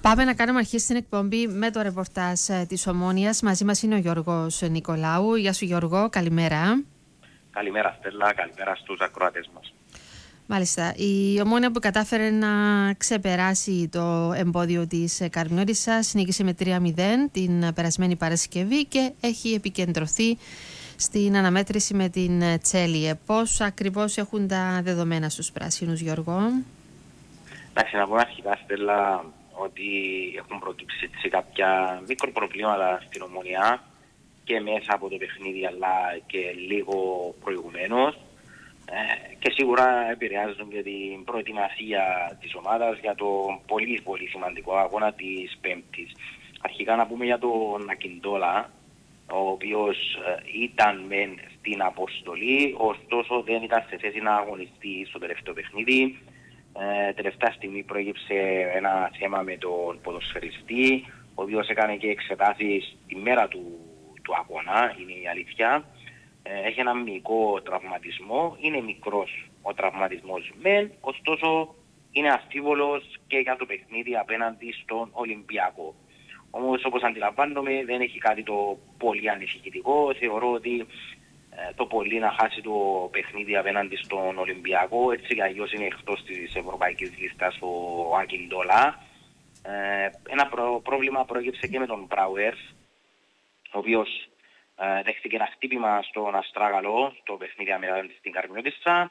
Πάμε να κάνουμε αρχή στην εκπομπή με το ρεπορτάζ της Ομόνοιας. Μαζί μας είναι ο Γιώργος Νικολάου. Γεια σου Γιώργο, καλημέρα. Καλημέρα Στέλλα, καλημέρα στους ακροατές μας. Μάλιστα, η Ομόνοια που κατάφερε να ξεπεράσει το εμπόδιο της Καρμιώτισσας συνεχίσε με 3-0 την περασμένη Παρασκευή και έχει επικεντρωθεί στην αναμέτρηση με την Τσέλιε. Πώς ακριβώς έχουν τα δεδομένα στους πράσινους, Γιώργο? Εντάξει, να πούμε αρχικά Στέλλα ότι έχουν προκύψει κάποια μικροπροβλήματα στην Ομόνοια και μέσα από το παιχνίδι αλλά και λίγο προηγουμένως και σίγουρα επηρεάζουν και την προετοιμασία της ομάδας για το πολύ πολύ σημαντικό αγώνα της Πέμπτης. Αρχικά να πούμε για τον Ακιντόλα, ο οποίος ήταν μεν στην αποστολή, ωστόσο δεν ήταν σε θέση να αγωνιστεί στο τελευταίο παιχνίδι. Τελευταία στιγμή προέκυψε ένα θέμα με τον ποδοσφαιριστή, ο οποίος έκανε και εξετάσεις τη μέρα του αγώνα, είναι η αλήθεια. Έχει ένα μικρό τραυματισμό, είναι μικρός ο τραυματισμός μεν, ωστόσο είναι αμφίβολος και για το παιχνίδι απέναντι στον Ολυμπιακό. Όμως όπως αντιλαμβάνομαι δεν έχει κάτι το πολύ ανησυχητικό. Θεωρώ ότι το πολύ να χάσει το παιχνίδι απέναντι στον Ολυμπιακό, έτσι κι αλλιώς είναι εκτός της ευρωπαϊκής λίστας ο Ακιντόλα. Ένα πρόβλημα προέκυψε και με τον Μπράουερς, ο οποίος δέχτηκε ένα χτύπημα στον Αστράγαλο, στο παιχνίδι απέναντι στην Καρμιώτισσα.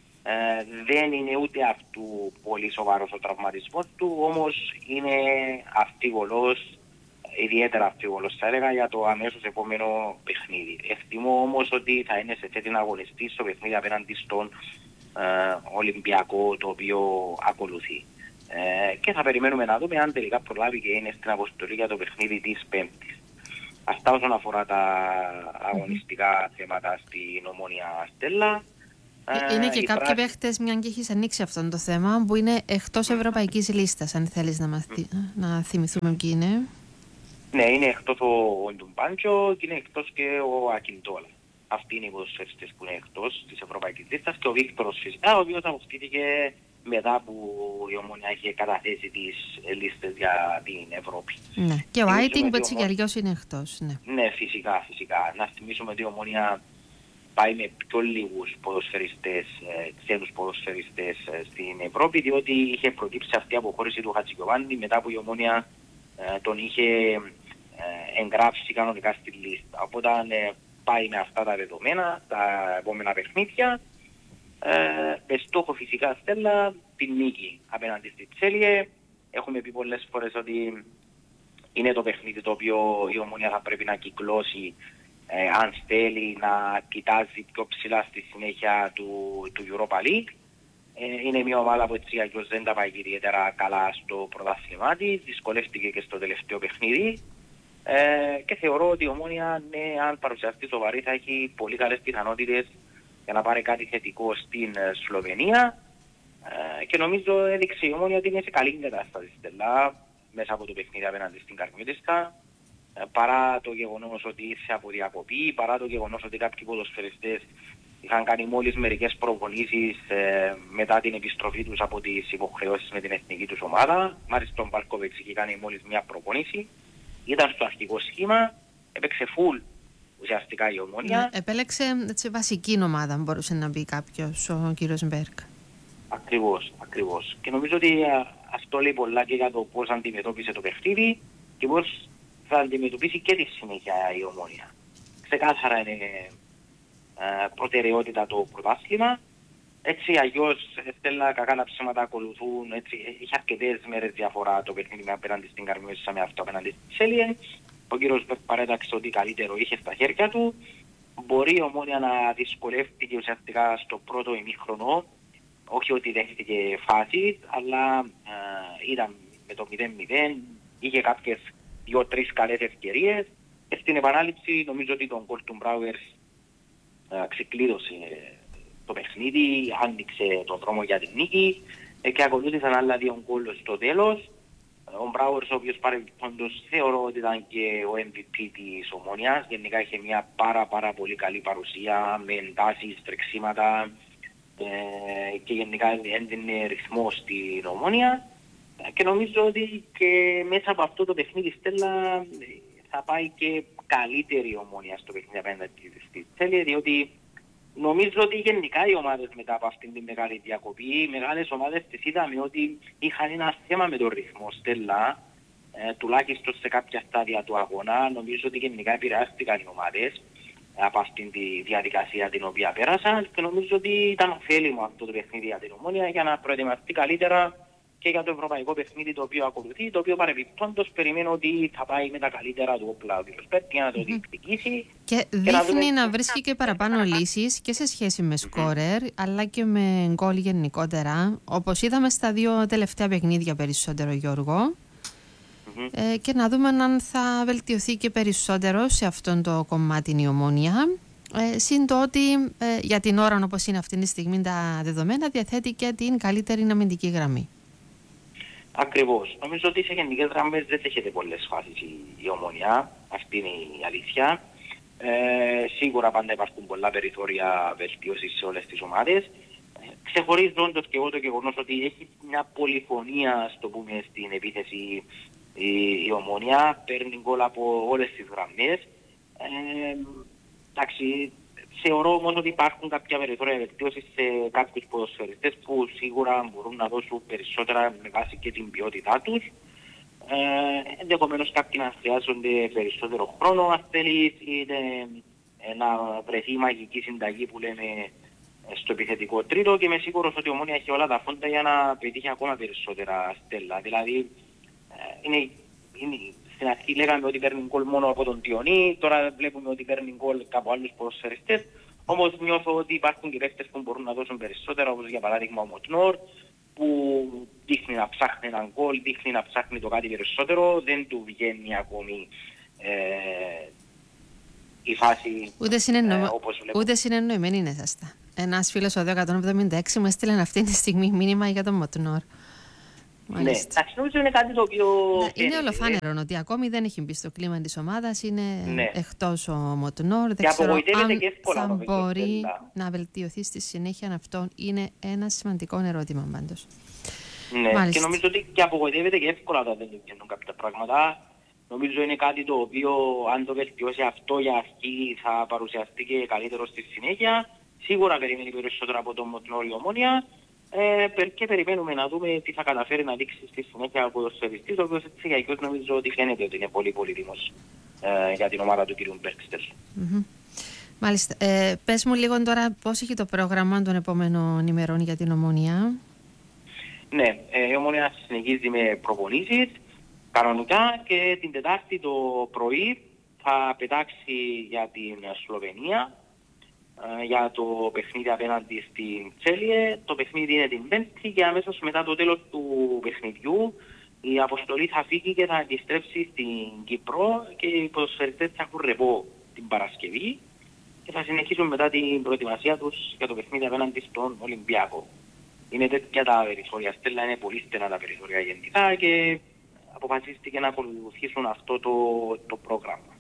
Δεν είναι ούτε αυτού πολύ σοβαρός ο τραυματισμός του, όμως είναι αμφίβολος, ιδιαίτερα αμφίβολος θα έλεγα, για το αμέσως επόμενο παιχνίδι. Εκτιμώ όμως ότι θα είναι σε θέση να αγωνιστεί στο παιχνίδι απέναντι στον Ολυμπιακό, το οποίο ακολουθεί. Και θα περιμένουμε να δούμε αν τελικά προλάβει και είναι στην αποστολή για το παιχνίδι της Πέμπτης. Αυτά όσον αφορά τα αγωνιστικά θέματα στην Ομόνοια, Στέλλα. Είναι και κάποιοι παίχτες, μια και έχεις ανοίξει αυτό το θέμα, που είναι εκτός ευρωπαϊκής λίστας, αν θέλεις να θυμηθούμε ποιοι είναι. Ναι, είναι εκτός ο Ντουμπάντζο και είναι εκτός και ο Ακιντόλα. Αυτοί είναι οι ποδοσφαιριστές που είναι εκτός της ευρωπαϊκής λίστας και ο Βίκτορος φυσικά, ο οποίος αποκτήθηκε μετά που η Ομόνοια είχε καταθέσει τις λίστες για την Ευρώπη. Ναι. Και ο Άιτινγκ που έτσι κι αλλιώς είναι εκτός. Ναι, φυσικά. Να θυμίσουμε ότι η Ομόνοια πάει με πιο λίγους ποδοσφαιριστές, ξένους ποδοσφαιριστές στην Ευρώπη, διότι είχε προκύψει αυτή η αποχώρηση του Χατζηγιοβάνη μετά που η Ομόνοια τον είχε εγγράψει κανονικά στη λίστα. Οπότε πάει με αυτά τα δεδομένα, τα επόμενα παιχνίδια, με στόχο φυσικά, Στέλλα, την νίκη απέναντι στη Τσέλιε. Έχουμε πει πολλές φορές ότι είναι το παιχνίδι το οποίο η Ομόνοια θα πρέπει να κυκλώσει αν θέλει να κοιτάζει πιο ψηλά στη συνέχεια του Europa League. Είναι μια ομάδα που έτσι αλλιώς δεν τα πάει ιδιαίτερα καλά στο πρωτάθλημά της, δυσκολεύτηκε και στο τελευταίο παιχνίδι και θεωρώ ότι η Ομόνοια, ναι, αν παρουσιαστεί σοβαρή, θα έχει πολύ καλές πιθανότητες για να πάρει κάτι θετικό στην Σλοβενία και νομίζω έδειξε η Ομόνοια ότι είναι σε καλή κατάσταση, Στέλλα, μέσα από το παιχνίδι απέναντι στην Καρμιώτισσα, παρά το γεγονός ότι ήρθε από διακοπή, παρά το γεγονός ότι κάποιοι ποδοσφαιριστές είχαν κάνει μόλις μερικές προπονήσεις μετά την επιστροφή τους από τις υποχρεώσεις με την εθνική τους ομάδα. Μάλιστα τον Παλκόβιτς είχε κάνει μόλις μια προπονήση, ήταν στο αρχικό σχήμα, έπαιξε full ουσιαστικά η Ομόνοια. Επέλεξε βασική ομάδα, μπορούσε να πει κάποιος, ο κύριος Μπέρκ. Ακριβώς. Και νομίζω ότι αυτό λέει πολλά και για το πώς αντιμετώπισε το παιχνίδι και πώς θα αντιμετωπίσει και τη συνέχεια η Ομόνοια. Ξεκάθαρα είναι προτεραιότητα το πρωτάθλημα. Έτσι αλλιώς, Στέλλα, κακά τα ψέματα ακολουθούν. Έχει αρκετές μέρες διαφορά το παιχνίδι απέναντι στην Καρμιώτισσα με αυτό απέναντι στη Τσέλιε. Ο κύριος Μπερκ παρέταξε ότι καλύτερο είχε στα χέρια του. Μπορεί η Ομόνοια να δυσκολεύτηκε ουσιαστικά στο πρώτο ημίχρονο. Όχι ότι δέχτηκε φάσεις, αλλά ήταν με το 0-0, είχε κάποιες 2-3 καλές ευκαιρίες. Στην επανάληψη νομίζω ότι τον γκολ του Μπράουερς ξεκλείδωσε το παιχνίδι, άνοιξε τον δρόμο για την νίκη και ακολούθησαν άλλα 2 γκολ στο τέλος. Ο Μπράουερς, ο οποίος παρεμπιπτόντως θεωρώ ότι ήταν και ο MVP της Ομόνοιας, γενικά είχε μια πάρα πολύ καλή παρουσία με εντάσεις, τρεξίματα και γενικά έδινε ρυθμό στην Ομόνοια. Και νομίζω ότι και μέσα από αυτό το παιχνίδι, Στέλλα, θα πάει και καλύτερη Ομόνοια στο παιχνίδι απέναντι στη Τσέλια, διότι νομίζω ότι γενικά οι ομάδες μετά από αυτήν την μεγάλη διακοπή, οι μεγάλες ομάδες τις είδαμε ότι είχαν ένα θέμα με τον ρυθμό, Στέλλα, τουλάχιστον σε κάποια στάδια του αγώνα. Νομίζω ότι γενικά επηρεάστηκαν οι ομάδες από αυτήν τη διαδικασία την οποία πέρασαν και νομίζω ότι ήταν ωφέλιμο αυτό το παιχνίδι για την Ομόνοια για να προετοιμαστεί καλύτερα και για το ευρωπαϊκό παιχνίδι το οποίο ακολουθεί, το οποίο παρεμπιπτόντως περιμένω ότι θα πάει με τα καλύτερα του όπλα ο κ. Πέτ για να το διεκδικήσει. Και δείχνει να βρίσκει και παραπάνω λύσεις και σε σχέση με σκόρερ, αλλά και με γκολ γενικότερα, όπως είδαμε στα δύο τελευταία παιχνίδια περισσότερο, Γιώργο. Και να δούμε αν θα βελτιωθεί και περισσότερο σε αυτόν το κομμάτι η Ομόνοια. Συν το ότι για την ώρα, όπως είναι αυτή τη στιγμή τα δεδομένα, διαθέτει και την καλύτερη αμυντική γραμμή. Ακριβώς. Νομίζω ότι σε γενικές γραμμές δεν δέχεται πολλές φάσεις η Ομόνοια. Αυτή είναι η αλήθεια. Σίγουρα πάντα υπάρχουν πολλά περιθώρια βελτίωσης σε όλες τις ομάδες. Ξεχωρίζοντας και εγώ το γεγονός ότι έχει μια πολυφωνία, στο πούμε, στην επίθεση η Ομόνοια, παίρνει γκολ από όλες τις γραμμές. Εντάξει, θεωρώ όμως ότι υπάρχουν κάποια περιθώρια βελτίωσης σε κάποιους ποδοσφαιριστές που σίγουρα μπορούν να δώσουν περισσότερα με βάση και την ποιότητά τους. Ενδεχομένως κάποιοι να χρειάζονται περισσότερο χρόνο, αν θέλεις, είτε να βρεθεί η μαγική συνταγή που λέμε στο επιθετικό τρίτο, και είμαι σίγουρος ότι η Ομόνοια έχει όλα τα φόντα για να πετύχει ακόμα περισσότερα, Στέλλα. Δηλαδή, στην αρχή λέγαμε ότι παίρνει γκολ μόνο από τον Διονύ, τώρα βλέπουμε ότι παίρνει γκολ από άλλους ποδοσφαιριστές. Όμως νιώθω ότι υπάρχουν και παίκτες που μπορούν να δώσουν περισσότερα, όπως για παράδειγμα ο Μοτνόρ, που δείχνει να ψάχνει έναν γκολ, δείχνει να ψάχνει το κάτι περισσότερο, δεν του βγαίνει ακόμη η φάση ούτε συνεννοημένοι είναι σωστά. Ένας φίλος ο 276 μου έστειλε αυτή τη στιγμή μήνυμα για τον Μοτνόρ. Ναι, εντάξει, νομίζω είναι κάτι το οποίο... Είναι ολοφάνερο ότι ακόμη δεν έχει μπει στο κλίμα της ομάδας, είναι εκτός ο Μοτνόρ. Δεν ξέρω αν θα μπορεί να βελτιωθεί στη συνέχεια. Αυτό είναι ένα σημαντικό ερώτημα πάντως. Ναι, μάλιστα. Και νομίζω ότι και απογοητεύεται και εύκολα όταν δεν του βγαίνουν κάποια πράγματα. Νομίζω είναι κάτι το οποίο αν το βελτιώσει αυτό για αρχή θα παρουσιαστεί και καλύτερο στη συνέχεια. Σίγουρα περιμένει περισσότερο από τον Μοτνόρ η Ομόνοια. Και περιμένουμε να δούμε τι θα καταφέρει να δείξει στη συνέχεια ο ποδοσφαιριστής, ο οποίος έτσι για εκείνος νομίζω ότι φαίνεται ότι είναι πολύ πολύτιμος για την ομάδα του κ. Μπέρκστερ. Μάλιστα. Πες μου λίγο τώρα πώς έχει το πρόγραμμα των επόμενων ημερών για την Ομόνοια. Ναι, η Ομόνοια συνεχίζει με προπονήσεις κανονικά και την Τετάρτη το πρωί θα πετάξει για την Σλοβενία για το παιχνίδι απέναντι στην Τσέλιε. Το παιχνίδι είναι την Πέμπτη και αμέσως μετά το τέλος του παιχνιδιού η αποστολή θα φύγει και θα επιστρέψει στην Κύπρο και οι ποδοσφαιριστές θα έχουν ρεπό την Παρασκευή και θα συνεχίσουν μετά την προετοιμασία τους για το παιχνίδι απέναντι στον Ολυμπιακό. Είναι τέτοια τα περιθώρια, Στέλλα, είναι πολύ στενά τα περιθώρια γενικά και αποφασίστηκε να ακολουθήσουν αυτό το πρόγραμμα.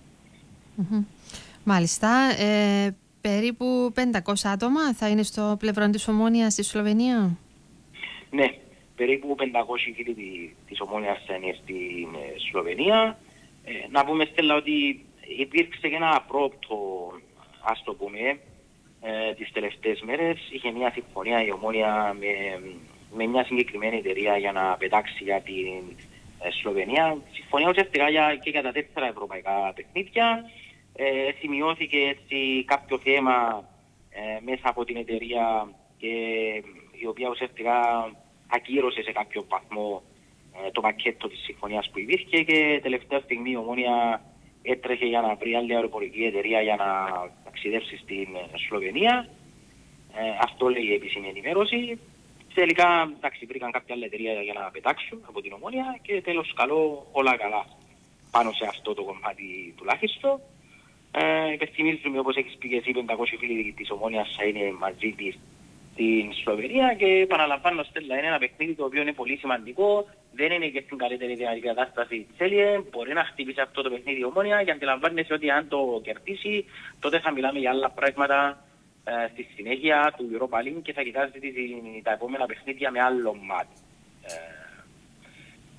Μάλιστα. Περίπου 500 άτομα θα είναι στο πλευρό της Ομόνοιας στη Σλοβενία. Ναι, περίπου 500 φίλοι της Ομόνοιας θα είναι στη Σλοβενία. Να πούμε, Στέλλα, ότι υπήρξε και ένα απρόπτο, ας το πούμε, τις τελευταίες μέρες. Είχε μια συμφωνία η Ομόνοια με μια συγκεκριμένη εταιρεία για να πετάξει για την Σλοβενία. Συμφωνία ουσιαστικά και για τα 4 ευρωπαϊκά παιχνίδια. Σημειώθηκε έτσι κάποιο θέμα μέσα από την εταιρεία και η οποία ουσιαστικά ακύρωσε σε κάποιο βαθμό το πακέτο της συμφωνίας που υπήρχε και τελευταία στιγμή η Ομόνοια έτρεχε για να βρει άλλη αεροπορική εταιρεία για να ταξιδεύσει στην Σλοβενία. Αυτό λέει η επίσημη ενημέρωση. Τελικά βρήκαν κάποια άλλη εταιρεία για να πετάξουν από την Ομόνοια και τέλος καλό, όλα καλά πάνω σε αυτό το κομμάτι τουλάχιστον. Υπενθυμίζουμε, όπως έχεις πει και εσύ, 500 φίλοι της Ομόνοιας θα είναι μαζί της στην Σλοβενία και παραλαμβάνω, Στέλλα, είναι ένα παιχνίδι το οποίο είναι πολύ σημαντικό, δεν είναι και στην καλύτερη δυνατή κατάσταση της Τσέλιε, μπορεί να χτυπήσει αυτό το παιχνίδι η Ομόνοια και αντιλαμβάνεσαι ότι αν το κερδίσει τότε θα μιλάμε για άλλα πράγματα στη συνέχεια του Europa League και θα κοιτάζει τα επόμενα παιχνίδια με άλλο μάτι.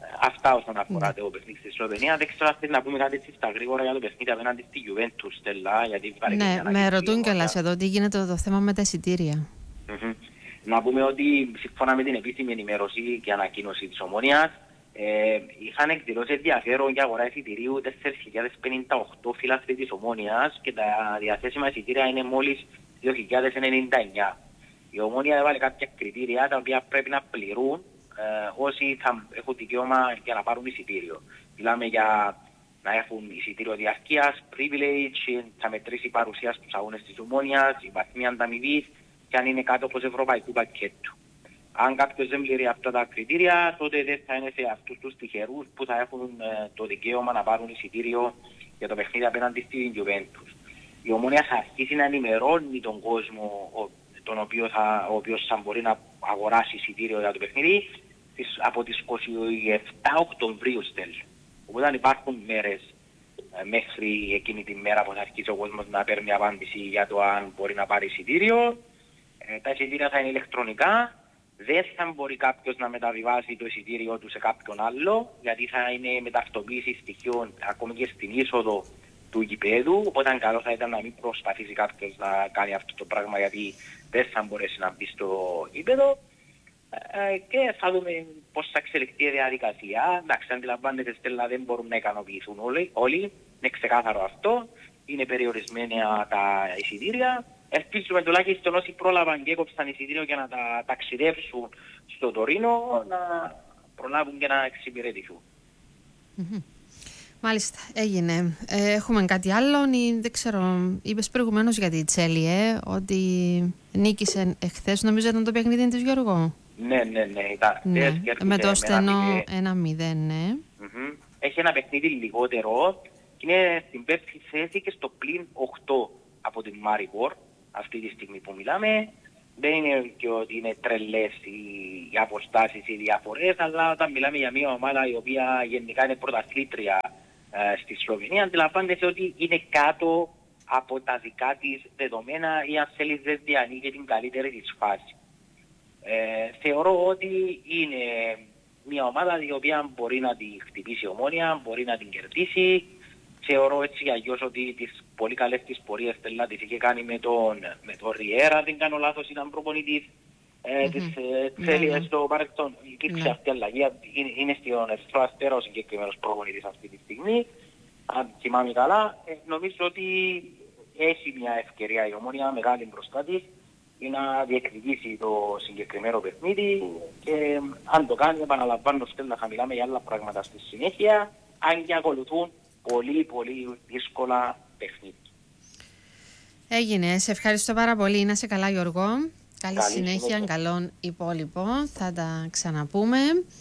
Αυτά όσον αφορά το παιχνίδι στη Σλοβενία. Δεν ξέρω αν θέλει να πούμε κάτι έτσι στα γρήγορα για το παιχνίδι απέναντι στη Juventus, Στέλλα, γιατί ναι, με ρωτούν κιόλας εδώ τι γίνεται το θέμα με τα εισιτήρια. Να πούμε ότι σύμφωνα με την επίσημη ενημέρωση και ανακοίνωση της Ομόνοιας, είχαν εκδηλώσει ενδιαφέρον για αγορά εισιτηρίου 4.058 φίλαθλοι της Ομόνοιας και τα διαθέσιμα εισιτήρια είναι μόλις 2.099. Η Ομόνια έβαλε κάποια κριτήρια τα οποία πρέπει να πληρούν όσοι θα έχουν δικαίωμα για να πάρουν εισιτήριο. Μιλάμε για να έχουν εισιτήριο διαρκείας, privilege, θα μετρήσει η παρουσία στους αγώνες της Ομόνιας, η βαθμία ανταμοιβής και αν είναι κάτω από ευρωπαϊκού πακέτου. Αν κάποιος δεν πληρεί αυτά τα κριτήρια, τότε δεν θα είναι σε αυτούς τους τυχερούς που θα έχουν το δικαίωμα να πάρουν εισιτήριο για το παιχνίδι απέναντι στην Juventus. Η Ομόνια θα αρχίσει να ενημερώνει τον κόσμο ο οποίος θα μπορεί να αγοράσει εισιτήριο για το παιχνίδι από τις 27 Οκτωβρίου στέλνει. Οπότε υπάρχουν μέρες μέχρι εκείνη τη μέρα που θα αρχίσει ο κόσμος να παίρνει απάντηση για το αν μπορεί να πάρει εισιτήριο. Τα εισιτήρια θα είναι ηλεκτρονικά. Δεν θα μπορεί κάποιος να μεταβιβάσει το εισιτήριο του σε κάποιον άλλο, γιατί θα είναι μεταυτοποίηση στοιχείων ακόμη και στην είσοδο του γηπέδου. Οπότε καλό θα ήταν να μην προσπαθήσει κάποιος να κάνει αυτό το πράγμα, γιατί δεν θα μπορέσει να μπει στο γήπεδο. Και θα δούμε πώς θα εξελιχθεί η διαδικασία. Εντάξει, αντιλαμβάνετε, Στέλλα, δεν μπορούν να ικανοποιηθούν όλοι. Είναι ξεκάθαρο αυτό. Είναι περιορισμένα τα εισιτήρια. Ελπίζουμε τουλάχιστον όσοι πρόλαβαν και έκοψαν εισιτήριο για να τα ταξιδεύσουν στο Τωρίνο να προλάβουν και να εξυπηρετηθούν. Μάλιστα, έγινε. Έχουμε κάτι άλλο. Δεν ξέρω, είπες προηγουμένως για τη Τσέλιε ότι νίκησε εχθές. Νομίζω ήταν το παιχνίδι της, Γιώργο. Ναι, ήταν. Ναι. Με το στενό 1-0, ναι. Έχει ένα παιχνίδι λιγότερο και είναι στην πέμπτη θέση και στο πλην 8 από την Μάριμπορ αυτή τη στιγμή που μιλάμε. Δεν είναι και ότι είναι τρελές οι αποστάσεις, οι διαφορές, αλλά όταν μιλάμε για μια ομάδα η οποία γενικά είναι πρωταθλήτρια στη Σλοβενία, αντιλαμβάνεται ότι είναι κάτω από τα δικά της δεδομένα ή αν θέλει δεν διανοίγει την καλύτερη της φάση. Θεωρώ ότι είναι μια ομάδα η οποία μπορεί να τη χτυπήσει η Ομόνια, μπορεί να την κερδίσει. Θεωρώ έτσι για αλλιώς ότι τις πολύ καλές της πορείες Στέλλα τις είχε κάνει με τον Ριέρα, δεν κάνω λάθος, ήταν προπονητής της Τσέλιας στο παρελθόν. Υπήρξε αυτή η αλλαγή, είναι στον Ερυθρό Αστέρα ο συγκεκριμένος προπονητής αυτή τη στιγμή. Αν θυμάμαι καλά, νομίζω ότι έχει μια ευκαιρία η Ομόνια μεγάλη μπροστά της για να διεκδικήσει το συγκεκριμένο παιχνίδι και αν το κάνει, επαναλαμβάνω, Στέλλα, θα μιλάμε για άλλα πράγματα στη συνέχεια, αν και ακολουθούν πολύ δύσκολα παιχνίδια. Έγινε. Σε ευχαριστώ πάρα πολύ. Να είσαι καλά, Γιώργο. Καλή συνέχεια, καλόν υπόλοιπο. Θα τα ξαναπούμε.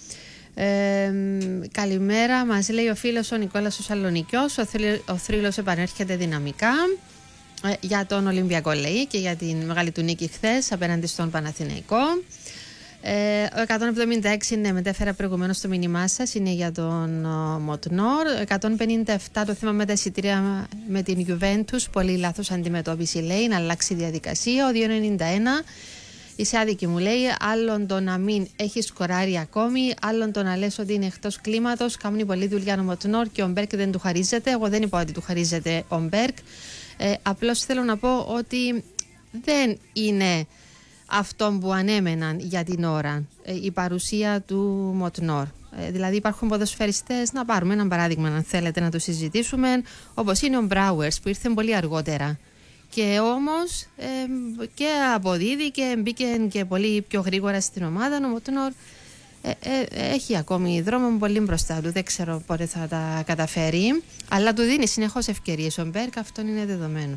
Καλημέρα. Μας λέει ο φίλος ο Νικόλας ο Σαλονικιός. Ο θρύλος επανέρχεται δυναμικά. Για τον Ολυμπιακό, λέει, και για την μεγάλη του νίκη χθες απέναντι στον Παναθηναϊκό. Ο 176 είναι, μετέφερα προηγουμένως το μήνυμά σας, είναι για τον Μοτνόρ. 157 το θέμα με τα εισιτήρια με την Juventus, πολύ λάθος αντιμετώπιση, λέει, να αλλάξει η διαδικασία. Ο 291 είσαι άδικη, μου λέει, άλλον το να μην έχει σκοράρει ακόμη, άλλον το να λες ότι είναι εκτός κλίματος. Κάνει πολλή δουλειά ο Μοτνόρ και ο Μπέρκ δεν του χαρίζεται. Εγώ δεν είπα ότι του χαρίζεται ο Μπέρκ. Απλώς θέλω να πω ότι δεν είναι αυτό που ανέμεναν για την ώρα η παρουσία του Μοτνόρ. Δηλαδή υπάρχουν ποδοσφαιριστές, να πάρουμε ένα παράδειγμα αν θέλετε να το συζητήσουμε, όπως είναι ο Μπράουερς που ήρθε πολύ αργότερα και όμως και αποδίδει και μπήκε και πολύ πιο γρήγορα στην ομάδα. Ο Μοτνόρ έχει ακόμη δρόμο πολύ μπροστά του, δεν ξέρω πότε θα τα καταφέρει, αλλά του δίνει συνεχώς ευκαιρίες ο Μπέρκ, αυτό είναι δεδομένο.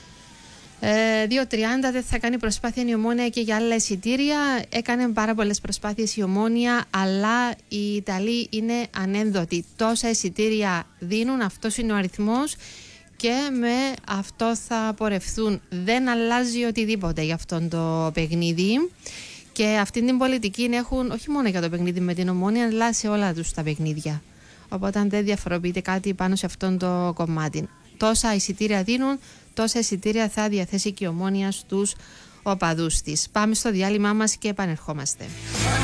2.30 δεν θα κάνει προσπάθεια η Ομόνια και για άλλα εισιτήρια. Έκανε πάρα πολλές προσπάθειες η Ομόνια, αλλά οι Ιταλοί είναι ανένδοτοι. Τόσα εισιτήρια δίνουν, αυτός είναι ο αριθμός και με αυτό θα πορευθούν. Δεν αλλάζει οτιδήποτε για αυτόν το παιχνίδι. Και αυτή την πολιτική έχουν όχι μόνο για το παιχνίδι με την Ομόνια, αλλά σε όλα τους τα παιχνίδια. Οπότε δεν διαφοροποιείται κάτι πάνω σε αυτόν το κομμάτι. Τόσα εισιτήρια δίνουν, τόσα εισιτήρια θα διαθέσει και η Ομόνια στους οπαδούς της. Πάμε στο διάλειμμά μας και επανερχόμαστε.